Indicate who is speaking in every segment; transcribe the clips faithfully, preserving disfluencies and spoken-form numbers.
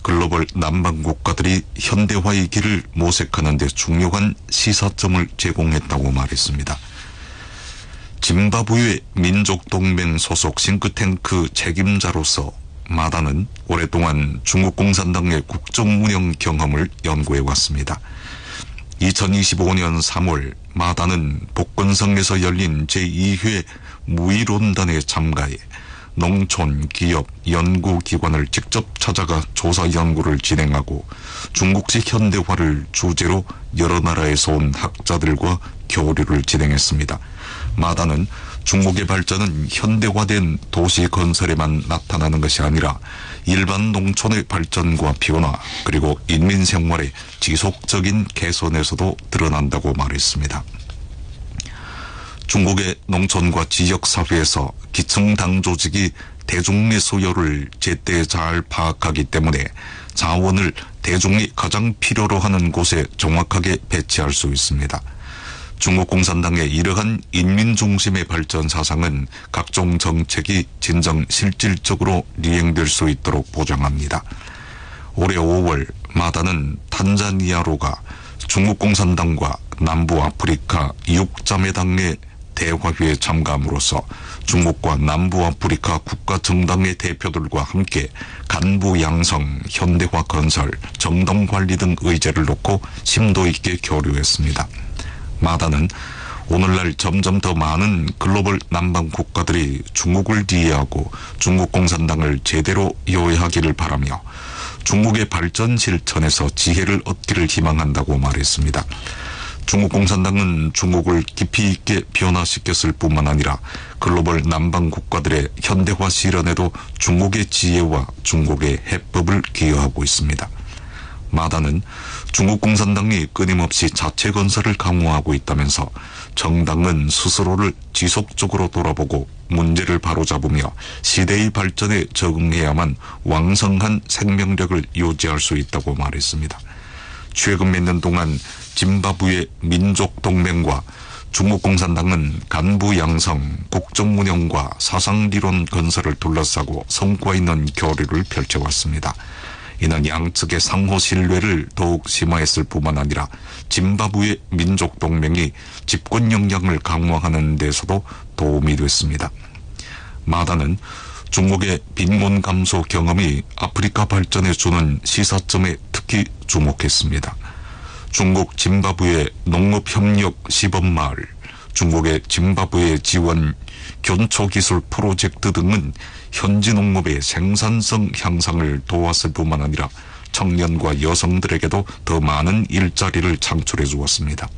Speaker 1: 글로벌 남방 국가들이 현대화의 길을 모색하는 데 중요한 시사점을 제공했다고 말했습니다. 짐바브웨 민족동맹 소속 싱크탱크 책임자로서 마다는 오랫동안 중국 공산당의 국정운영 경험을 연구해왔습니다. 이천이십오 년 삼월 마다는 복건성에서 열린 제이 회 무의론단에 참가해 농촌, 기업, 연구기관을 직접 찾아가 조사 연구를 진행하고 중국식 현대화를 주제로 여러 나라에서 온 학자들과 교류를 진행했습니다. 마다는 중국의 발전은 현대화된 도시 건설에만 나타나는 것이 아니라 일반 농촌의 발전과 변화 그리고 인민 생활의 지속적인 개선에서도 드러난다고 말했습니다. 중국의 농촌과 지역사회에서 기층당 조직이 대중의 수요를 제때 잘 파악하기 때문에 자원을 대중이 가장 필요로 하는 곳에 정확하게 배치할 수 있습니다. 중국 공산당의 이러한 인민 중심의 발전 사상은 각종 정책이 진정 실질적으로 리행될 수 있도록 보장합니다. 올해 오월 마다는 탄자니아로 가 중국 공산당과 남부 아프리카 육자매당의 대화회에 참가함으로써 중국과 남부 아프리카 국가 정당의 대표들과 함께 간부 양성, 현대화 건설, 정당 관리 등 의제를 놓고 심도 있게 교류했습니다. 마다는 오늘날 점점 더 많은 글로벌 남방 국가들이 중국을 이해하고 중국 공산당을 제대로 이해하기를 바라며 중국의 발전 실천에서 지혜를 얻기를 희망한다고 말했습니다. 중국 공산당은 중국을 깊이 있게 변화시켰을 뿐만 아니라 글로벌 남방 국가들의 현대화 실현에도 중국의 지혜와 중국의 해법을 기여하고 있습니다. 마다는 중국 공산당이 끊임없이 자체 건설을 강화하고 있다면서 정당은 스스로를 지속적으로 돌아보고 문제를 바로잡으며 시대의 발전에 적응해야만 왕성한 생명력을 유지할 수 있다고 말했습니다. 최근 몇 년 동안 짐바브웨 민족동맹과 중국 공산당은 간부 양성, 국정운영과 사상리론 건설을 둘러싸고 성과 있는 교류를 펼쳐왔습니다. 이는 양측의 상호 신뢰를 더욱 심화했을 뿐만 아니라 짐바브웨 민족동맹이 집권 역량을 강화하는 데서도 도움이 됐습니다. 마다는 중국의 빈곤 감소 경험이 아프리카 발전에 주는 시사점에 특히 주목했습니다. 중국 짐바브웨 농업협력 시범마을, 중국의 짐바브웨 지원 견초기술 프로젝트 등은 현지 농업의 생산성 향상을 도왔을 뿐만 아니라 청년과 여성들에게도 더 많은 일자리를 창출해 주었습니다.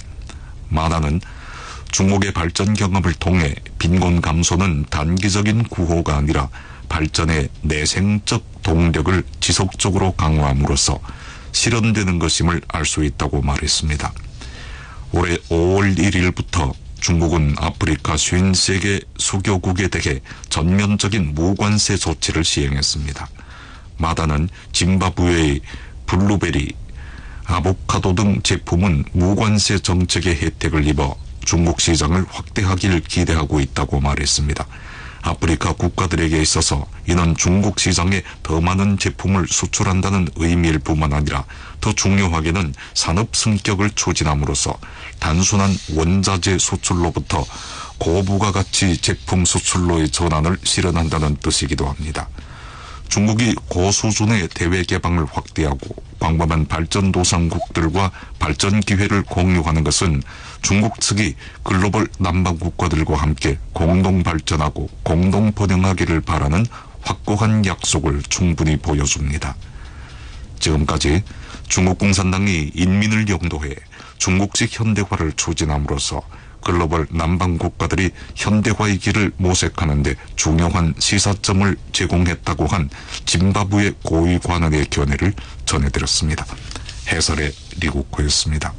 Speaker 1: 마다는 중국의 발전 경험을 통해 빈곤 감소는 단기적인 구호가 아니라 발전의 내생적 동력을 지속적으로 강화함으로써 실현되는 것임을 알 수 있다고 말했습니다. 올해 오월 일일부터 중국은 아프리카 오십세 개 수교국에 대해 전면적인 무관세 조치를 시행했습니다. 마다는 짐바브웨의 블루베리, 아보카도 등 제품은 무관세 정책의 혜택을 입어 중국 시장을 확대하기를 기대하고 있다고 말했습니다. 아프리카 국가들에게 있어서 이는 중국 시장에 더 많은 제품을 수출한다는 의미일 뿐만 아니라 더 중요하게는 산업 승격을 추진함으로써 단순한 원자재 수출로부터 고부가가치 제품 수출로의 전환을 실현한다는 뜻이기도 합니다. 중국이 고수준의 대외 개방을 확대하고 광범한 발전도상국들과 발전 기회를 공유하는 것은 중국 측이 글로벌 남방 국가들과 함께 공동 발전하고 공동 번영하기를 바라는 확고한 약속을 충분히 보여줍니다. 지금까지 중국 공산당이 인민을 영도해 중국식 현대화를 추진함으로써 글로벌 남방 국가들이 현대화의 길을 모색하는 데 중요한 시사점을 제공했다고 한 짐바브웨 고위 관원의 견해를 전해드렸습니다. 해설의 리국호였습니다.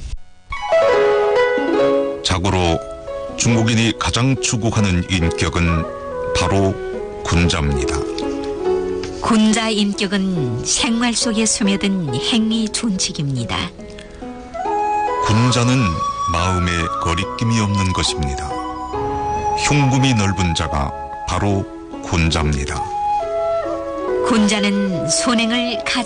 Speaker 1: 자고로 중국인이 가장 추구하는 인격은 바로 군자입니다.
Speaker 2: 군자 인격은 생활 속에 스며든 행위 준칙입니다.
Speaker 1: 군자는 마음에 거리낌이 없는 것입니다. 흉금이 넓은 자가 바로 군자입니다.
Speaker 2: 군자는 선행을 가장